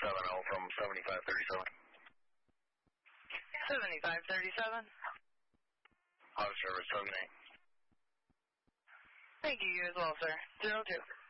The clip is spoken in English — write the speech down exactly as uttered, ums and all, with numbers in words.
seven oh from seventy-five thirty-seven. seventy-five thirty-seven. Auto service, terminate. Thank you, you as well, sir. Zero two.